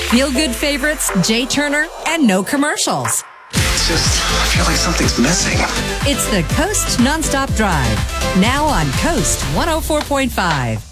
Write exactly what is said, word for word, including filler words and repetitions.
Feel-good favorites, Jay Turner, and no commercials. It's just, I feel like something's missing. It's the Coast Nonstop Drive, now on Coast one oh four point five.